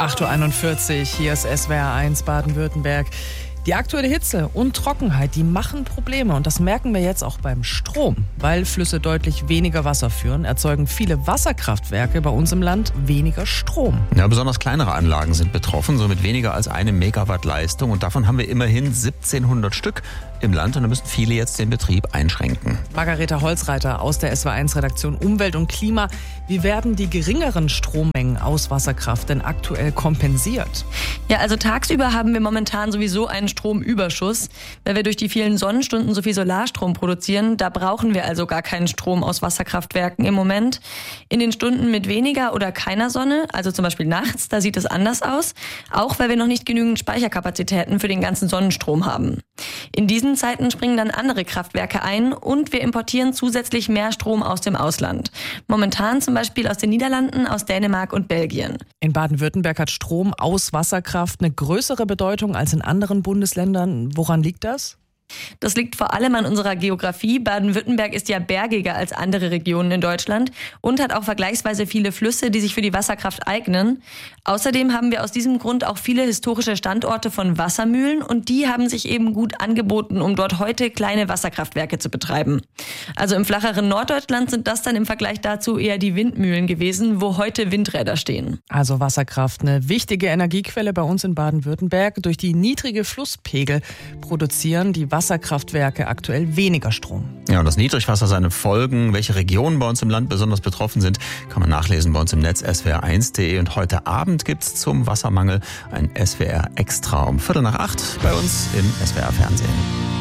8:41 Uhr, hier ist SWR1 Baden-Württemberg. Die aktuelle Hitze und Trockenheit, die machen Probleme und das merken wir jetzt auch beim Strom. Weil Flüsse deutlich weniger Wasser führen, erzeugen viele Wasserkraftwerke bei uns im Land weniger Strom. Ja, besonders kleinere Anlagen sind betroffen, so mit weniger als 1 Megawatt Leistung und davon haben wir immerhin 1700 Stück im Land und da müssen viele jetzt den Betrieb einschränken. Margareta Holzreiter aus der SWR1-Redaktion Umwelt und Klima. Wie werden die geringeren Strommengen aus Wasserkraft denn aktuell kompensiert? Ja, also tagsüber haben wir momentan sowieso einen Stromüberschuss. Weil wir durch die vielen Sonnenstunden so viel Solarstrom produzieren, da brauchen wir also gar keinen Strom aus Wasserkraftwerken im Moment. In den Stunden mit weniger oder keiner Sonne, also zum Beispiel nachts, da sieht es anders aus. Auch weil wir noch nicht genügend Speicherkapazitäten für den ganzen Sonnenstrom haben. In diesen Zeiten springen dann andere Kraftwerke ein und wir importieren zusätzlich mehr Strom aus dem Ausland. Momentan zum Beispiel aus den Niederlanden, aus Dänemark und Belgien. In Baden-Württemberg hat Strom aus Wasserkraft eine größere Bedeutung als in anderen Bundesländern. Woran liegt das? Das liegt vor allem an unserer Geografie. Baden-Württemberg ist ja bergiger als andere Regionen in Deutschland und hat auch vergleichsweise viele Flüsse, die sich für die Wasserkraft eignen. Außerdem haben wir aus diesem Grund auch viele historische Standorte von Wassermühlen und die haben sich eben gut angeboten, um dort heute kleine Wasserkraftwerke zu betreiben. Also im flacheren Norddeutschland sind das dann im Vergleich dazu eher die Windmühlen gewesen, wo heute Windräder stehen. Also Wasserkraft, eine wichtige Energiequelle bei uns in Baden-Württemberg. Durch die niedrige Flusspegel produzieren die Wasserkraftwerke aktuell weniger Strom. Ja, und das Niedrigwasser, seine Folgen, welche Regionen bei uns im Land besonders betroffen sind, kann man nachlesen bei uns im Netz swr1.de. Und heute Abend gibt's zum Wassermangel ein SWR Extra um 7:45 bei uns im SWR Fernsehen.